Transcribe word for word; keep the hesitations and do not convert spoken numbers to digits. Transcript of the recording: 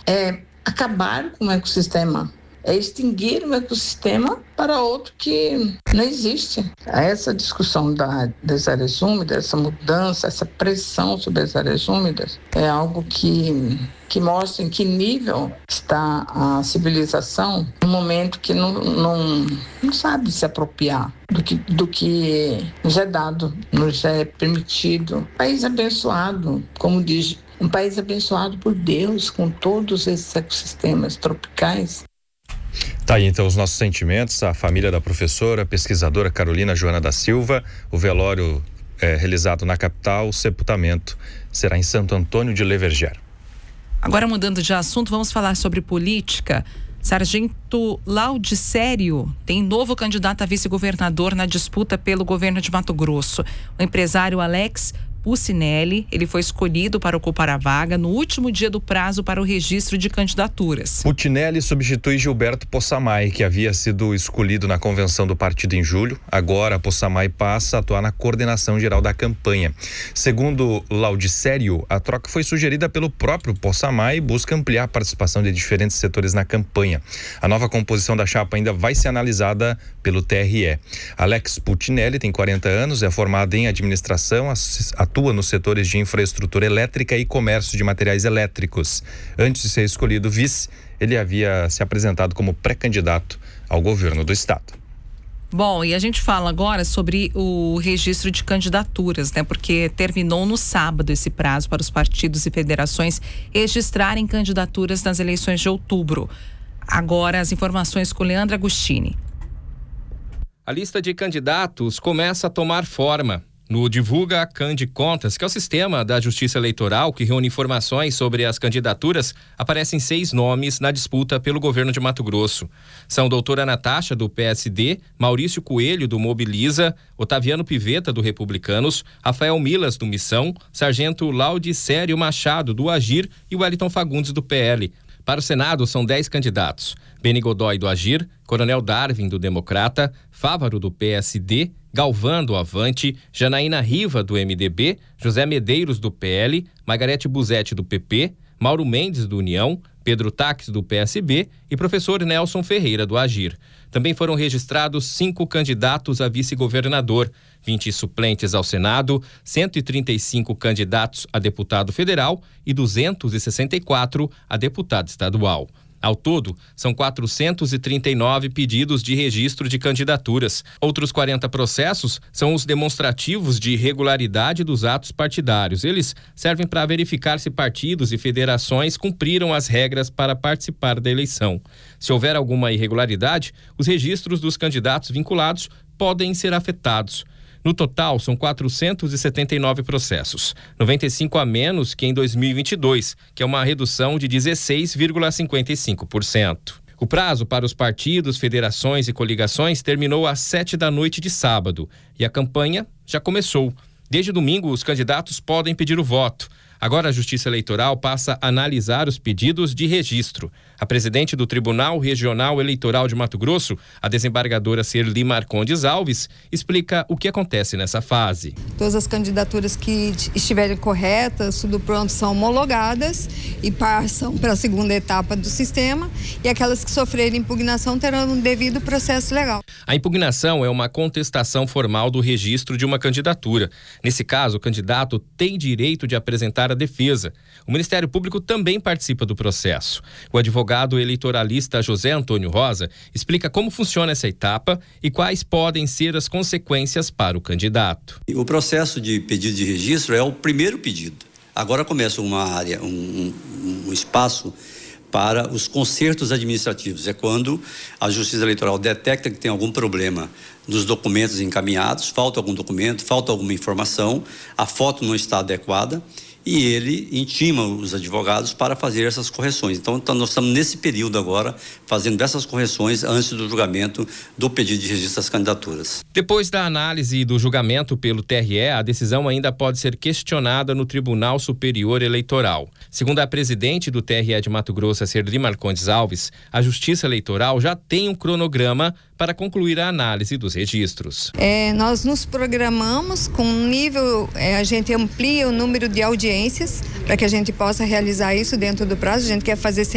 é acabar com o ecossistema, é extinguir o ecossistema para outro que não existe. Essa discussão da, das áreas úmidas, essa mudança, essa pressão sobre as áreas úmidas é algo que, que mostra em que nível está a civilização no momento que não, não, não sabe se apropriar do que, do que nos é dado, nos é permitido. País abençoado, como diz, um país abençoado por Deus, com todos esses ecossistemas tropicais. Tá aí então os nossos sentimentos à família da professora, pesquisadora Carolina Joana da Silva. O velório é realizado na capital, o sepultamento será em Santo Antônio de Leverger. Agora, mudando de assunto, vamos falar sobre política. Sargento Laudicério tem novo candidato a vice-governador na disputa pelo governo de Mato Grosso. O empresário Alex Pucinelli, ele foi escolhido para ocupar a vaga no último dia do prazo para o registro de candidaturas. Pucinelli substitui Gilberto Possamay, que havia sido escolhido na convenção do partido em julho. Agora, Possamay passa a atuar na coordenação geral da campanha. Segundo Laudicério, a troca foi sugerida pelo próprio Possamay e busca ampliar a participação de diferentes setores na campanha. A nova composição da chapa ainda vai ser analisada pelo T R E. Alex Pucinelli tem quarenta anos, é formado em administração, atua nos setores de infraestrutura elétrica e comércio de materiais elétricos. Antes de ser escolhido vice, ele havia se apresentado como pré-candidato ao governo do estado. Bom, e a gente fala agora sobre o registro de candidaturas, né? Porque terminou no sábado esse prazo para os partidos e federações registrarem candidaturas nas eleições de outubro. Agora as informações com Leandro Agostini. A lista de candidatos começa a tomar forma. No Divulga Candi Contas, que é o sistema da Justiça Eleitoral que reúne informações sobre as candidaturas, aparecem seis nomes na disputa pelo governo de Mato Grosso. São doutora Natasha, do P S D, Maurício Coelho, do Mobiliza, Otaviano Piveta, do Republicanos, Rafael Milas, do Missão, Sargento Laudicério Machado, do Agir e Wellington Fagundes, do P L. Para o Senado, são dez candidatos: Beni Godoy, do Agir, Coronel Darwin, do Democrata, Fávaro, do P S D, Galvão, do Avante, Janaína Riva, do M D B, José Medeiros, do P L, Margarete Busetti, do P P, Mauro Mendes, do União, Pedro Taques, do P S B e professor Nelson Ferreira, do Agir. Também foram registrados cinco candidatos a vice-governador, vinte suplentes ao Senado, cento e trinta e cinco candidatos a deputado federal e duzentos e sessenta e quatro a deputado estadual. Ao todo, são quatrocentos e trinta e nove pedidos de registro de candidaturas. Outros quarenta processos são os demonstrativos de irregularidade dos atos partidários. Eles servem para verificar se partidos e federações cumpriram as regras para participar da eleição. Se houver alguma irregularidade, os registros dos candidatos vinculados podem ser afetados. No total, são quatrocentos e setenta e nove processos, noventa e cinco a menos que em dois mil e vinte e dois, que é uma redução de dezesseis vírgula cinquenta e cinco por cento. O prazo para os partidos, federações e coligações terminou às sete da noite de sábado e a campanha já começou. Desde domingo, os candidatos podem pedir o voto. Agora a Justiça Eleitoral passa a analisar os pedidos de registro. A presidente do Tribunal Regional Eleitoral de Mato Grosso, a desembargadora Serli Marcondes Alves, explica o que acontece nessa fase. Todas as candidaturas que estiverem corretas, tudo pronto, são homologadas e passam para a segunda etapa do sistema, e aquelas que sofrerem impugnação terão um devido processo legal. A impugnação é uma contestação formal do registro de uma candidatura. Nesse caso, o candidato tem direito de apresentar a defesa. O Ministério Público também participa do processo. O advogado eleitoralista José Antônio Rosa explica como funciona essa etapa e quais podem ser as consequências para o candidato. O processo de pedido de registro é o primeiro pedido. Agora começa uma área, um, um, um espaço para os consertos administrativos. É quando a Justiça Eleitoral detecta que tem algum problema nos documentos encaminhados, falta algum documento, falta alguma informação, a foto não está adequada, e ele intima os advogados para fazer essas correções. Então, nós estamos nesse período agora, fazendo essas correções antes do julgamento do pedido de registro das candidaturas. Depois da análise do julgamento pelo T R E, a decisão ainda pode ser questionada no Tribunal Superior Eleitoral. Segundo a presidente do T R E de Mato Grosso, a Serli Marcondes Alves, a Justiça Eleitoral já tem um cronograma para concluir a análise dos registros. É, nós nos programamos com um nível, é, a gente amplia o número de audiências para que a gente possa realizar isso dentro do prazo. A gente quer fazer